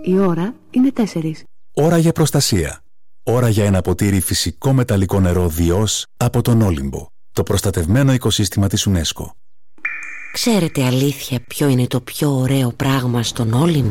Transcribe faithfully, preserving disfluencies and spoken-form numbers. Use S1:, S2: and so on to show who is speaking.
S1: Η ώρα είναι τέσσερις.
S2: Ώρα για προστασία. Ώρα για ένα ποτήρι φυσικό μεταλλικό νερό Διός από τον Όλυμπο, το προστατευμένο οικοσύστημα της UNESCO.
S3: Ξέρετε αλήθεια ποιο είναι το πιο ωραίο πράγμα στον Όλυμπο?